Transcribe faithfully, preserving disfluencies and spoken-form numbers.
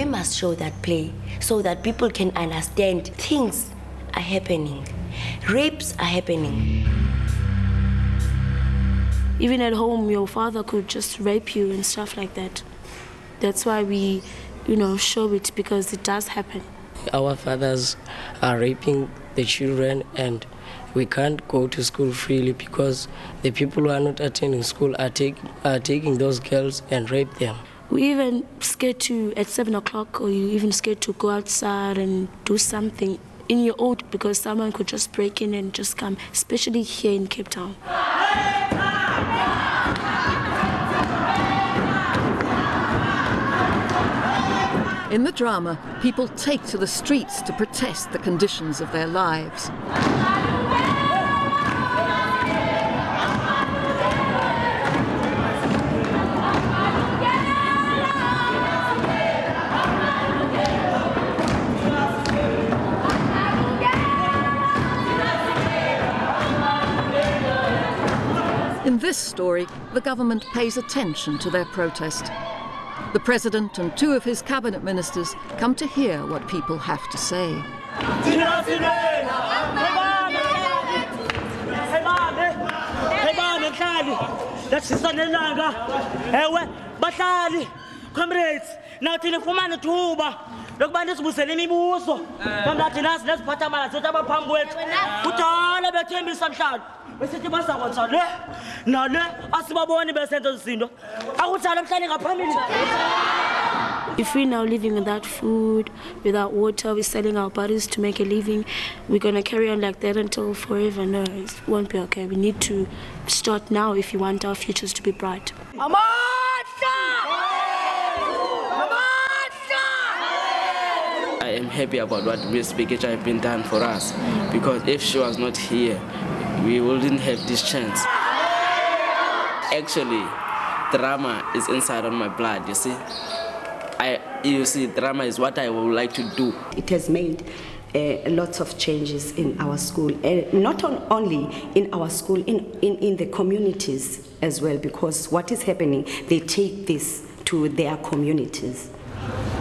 we must show that play so that people can understand things are happening. Rapes are happening. Even at home, your father could just rape you and stuff like that. That's why we, you know, show it, because it does happen. Our fathers are raping the children, and we can't go to school freely because the people who are not attending school are, take, are taking those girls and rape them. We even scared to, at seven o'clock, or you even scared to go outside and do something in your own, because someone could just break in and just come, especially here in Cape Town. In the drama, people take to the streets to protest the conditions of their lives. In this story, the government pays attention to their protest. The president and two of his cabinet ministers come to hear what people have to say. Comrades, now till the woman tuba, look by this Muslim Muso, come not in us, let's put a man, set up a pump with, put all of the team some shot. We said to Massa once on there. No, no, as my boy in the best sentence, I would tell them planning a family. If we're now living without food, without water, we're selling our bodies to make a living, we're going to carry on like that until forever. No, it won't be okay. We need to start now if you want our futures to be bright. I am happy about what Miss Bikitsha has been done for us, because if she was not here, we wouldn't have this chance. Actually, drama is inside on my blood, you see. I, you see, drama is what I would like to do. It has made uh, lots of changes in our school, uh, not on, only in our school, in, in, in the communities as well, because what is happening, they take this to their communities.